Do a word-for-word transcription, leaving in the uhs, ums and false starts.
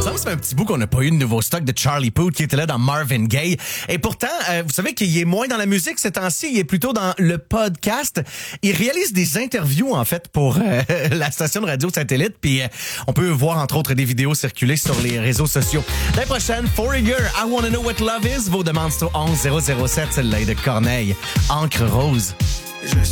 Ça me fait un petit bout qu'on n'a pas eu de nouveau stock de Charlie Puth qui était là dans Marvin Gaye. Et pourtant, euh, vous savez qu'il est moins dans la musique ces temps-ci, il est plutôt dans le podcast. Il réalise des interviews, en fait, pour euh, la station de radio satellite. Puis euh, on peut voir, entre autres, des vidéos circuler sur les réseaux sociaux. L'année prochaine, For a Year, I Wanna Know What Love Is. Vos demandes sur onze zéro zéro sept, celle-là est de Corneille. Encre rose. Je